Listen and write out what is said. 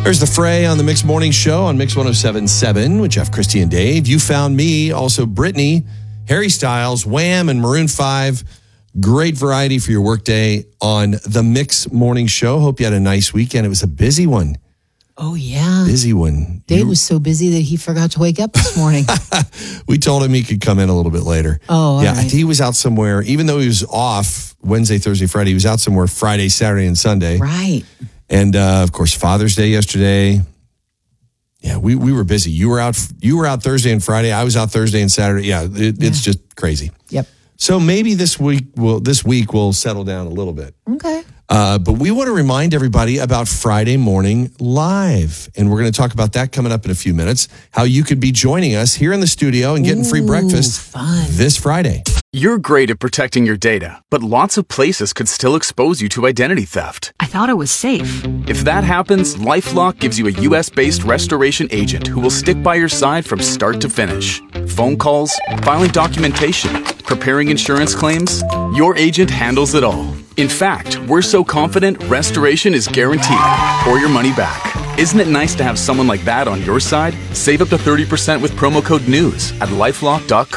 There's the Fray on the Mix Morning Show on Mix 107.7 with Jeff, Christy, and Dave. You found me, also Brittany, Harry Styles, Wham, and Maroon 5. Great variety for your workday on the Mix Morning Show. Hope you had a nice weekend. It was a busy one. Oh, yeah. Busy one. Dave was so busy that he forgot to wake up this morning. We told him he could come in a little bit later. Oh, yeah. right. He was out somewhere, even though he was off Wednesday, Thursday, Friday, he was out somewhere Friday, Saturday, and Sunday. Right. And, of course, Father's Day yesterday. Yeah, we were busy. You were out Thursday and Friday. I was out Thursday and Saturday. Yeah, it's just crazy. Yep. So maybe this week we'll settle down a little bit. Okay. But we want to remind everybody about Friday Morning Live. And we're going to talk about that coming up in a few minutes. How you could be joining us here in the studio and getting free breakfast this Friday. You're great at protecting your data, but lots of places could still expose you to identity theft. I thought it was safe. If that happens, LifeLock gives you a U.S.-based restoration agent who will stick by your side from start to finish. Phone calls, filing documentation, preparing insurance claims, your agent handles it all. In fact, we're so confident restoration is guaranteed or your money back. Isn't it nice to have someone like that on your side? Save up to 30% with promo code NEWS at LifeLock.com.